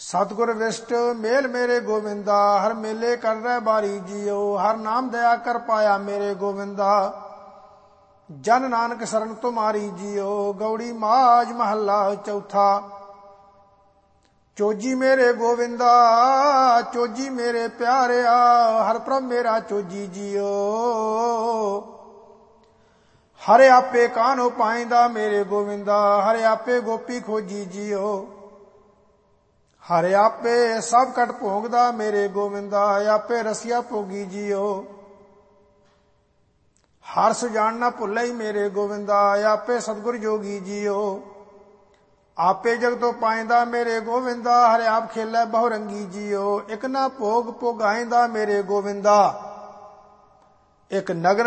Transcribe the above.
सतगुर विष्ट मेल मेरे गोविंदा, हर मेले कर रह बारी जियो। हर नाम दया कर पाया मेरे गोविंदा, जन नानक शरण तुम्हारी जियो। गौड़ी माज महला चौथा। चोजी मेरे गोविंदा चोजी मेरे प्यारिया, हर प्रभ मेरा चोजी जियो। हरे आपे कान्हो पाइंदा मेरे गोविंदा, हरे आपे गोपी खोजी जियो। हरे आपे सब कट भोगदा मेरे गोविंदा, आपे रसिया भोगी जियो। हर सुजान न भुल्लै मेरे गोविंदा, आपे सतगुर जोगी जियो। आपे जगतो पाइंदा मेरे गोविंदा, हरे आप खेलै बहुरंगी जियो। एक ना भोग भोगाइंदा मेरे गोविंदा, एक नगर